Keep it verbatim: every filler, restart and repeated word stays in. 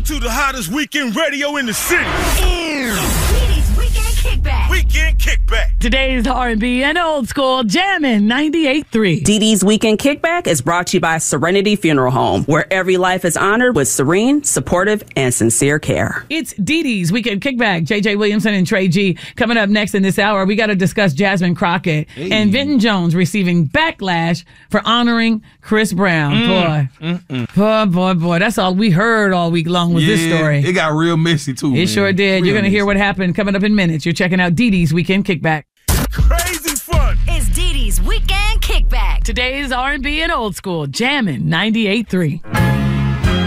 Welcome to the hottest weekend radio in the city. Dee Weekend Kickback. Weekend Kickback. Today's R and B and old school jammin' ninety-eight point three. Dee Dee's Weekend Kickback is brought to you by Serenity Funeral Home, where every life is honored with serene, supportive, and sincere care. It's Dee Dee's Weekend Kickback. J J Williamson and Trey G. Coming up next in this hour, we got to discuss Jasmine Crockett hey. and Vinton Jones receiving backlash for honoring Chris Brown. Mm. Boy, Mm-mm. boy, boy, boy. That's all we heard all week long with yeah, this story. It got real messy, too. It man. sure did. Real You're going to hear messy. what happened coming up in minutes. You're checking out Dee Dee's Weekend Kickback. Crazy fun. It's Dee Dee's Weekend Kickback. Today's R and B and old school jammin' ninety-eight point three.